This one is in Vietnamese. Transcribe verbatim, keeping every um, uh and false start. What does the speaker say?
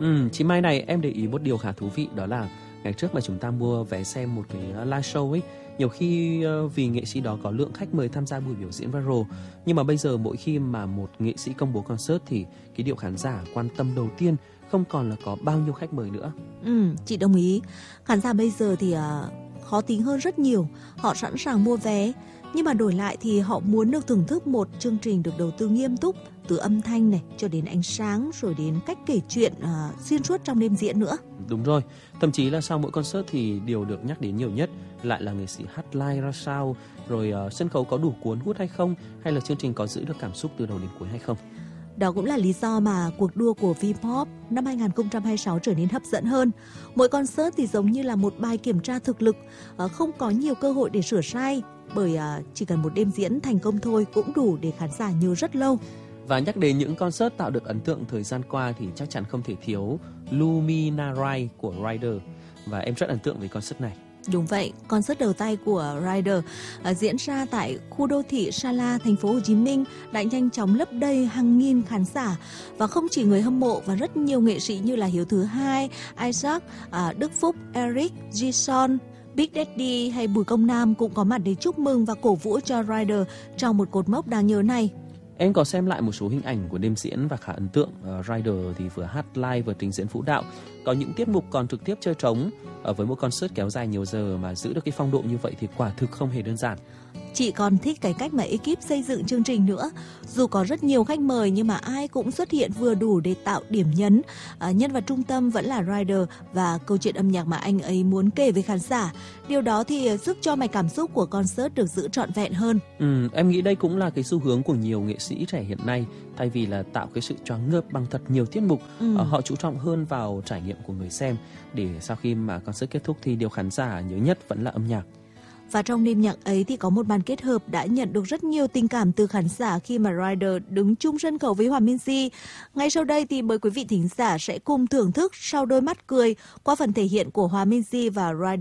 Ừ, chị Mai này, em để ý một điều khá thú vị, đó là ngày trước mà chúng ta mua vé xem một cái live show ấy, nhiều khi ờ, vì nghệ sĩ đó có lượng khách mời tham gia buổi biểu diễn viral, nhưng mà bây giờ mỗi khi mà một nghệ sĩ công bố concert thì cái điều khán giả quan tâm đầu tiên không còn là có bao nhiêu khách mời nữa. Ừ, chị đồng ý. Khán giả bây giờ thì uh, khó tính hơn rất nhiều. Họ sẵn sàng mua vé, nhưng mà đổi lại thì họ muốn được thưởng thức một chương trình được đầu tư nghiêm túc, từ âm thanh này cho đến ánh sáng, rồi đến cách kể chuyện uh, xuyên suốt trong đêm diễn nữa. Đúng rồi, thậm chí là sau mỗi concert thì điều được nhắc đến nhiều nhất lại là nghệ sĩ hát live ra sao, rồi uh, sân khấu có đủ cuốn hút hay không, hay là chương trình có giữ được cảm xúc từ đầu đến cuối hay không. Đó cũng là lý do mà cuộc đua của V-pop năm hai không hai sáu trở nên hấp dẫn hơn. Mỗi concert thì giống như là một bài kiểm tra thực lực, không có nhiều cơ hội để sửa sai, bởi chỉ cần một đêm diễn thành công thôi cũng đủ để khán giả nhớ rất lâu. Và nhắc đến những concert tạo được ấn tượng thời gian qua thì chắc chắn không thể thiếu Luminary của Rider, và em rất ấn tượng với concert này. Đúng vậy, concert đầu tay của Rider uh, diễn ra tại khu đô thị Sa La, thành phố Hồ Chí Minh đã nhanh chóng lấp đầy hàng nghìn khán giả, và không chỉ người hâm mộ và rất nhiều nghệ sĩ như là Hiếu Thứ Hai, Isaac, uh, Đức Phúc, Eric, Jason, Big Daddy hay Bùi Công Nam cũng có mặt để chúc mừng và cổ vũ cho Rider trong một cột mốc đáng nhớ này. Em có xem lại một số hình ảnh của đêm diễn và khá ấn tượng. uh, Rider thì vừa hát live vừa trình diễn vũ đạo, có những tiết mục còn trực tiếp chơi trống. uh, Với một concert kéo dài nhiều giờ mà giữ được cái phong độ như vậy thì quả thực không hề đơn giản. Chị còn thích cái cách mà ekip xây dựng chương trình nữa. Dù có rất nhiều khách mời nhưng mà ai cũng xuất hiện vừa đủ để tạo điểm nhấn. À, nhân vật trung tâm vẫn là Rider và câu chuyện âm nhạc mà anh ấy muốn kể với khán giả. Điều đó thì giúp cho mạch cảm xúc của concert được giữ trọn vẹn hơn. Ừ, em nghĩ đây cũng là cái xu hướng của nhiều nghệ sĩ trẻ hiện nay. Thay vì là tạo cái sự choáng ngợp bằng thật nhiều tiết mục, ừ. họ chú trọng hơn vào trải nghiệm của người xem, để sau khi mà concert kết thúc thì điều khán giả nhớ nhất vẫn là âm nhạc. Và trong đêm nhạc ấy thì có một màn kết hợp đã nhận được rất nhiều tình cảm từ khán giả khi mà Rider đứng chung sân khấu với Hòa Minzy. Ngay sau đây thì mời quý vị thính giả sẽ cùng thưởng thức Sau Đôi Mắt Cười qua phần thể hiện của Hòa Minzy và Rider.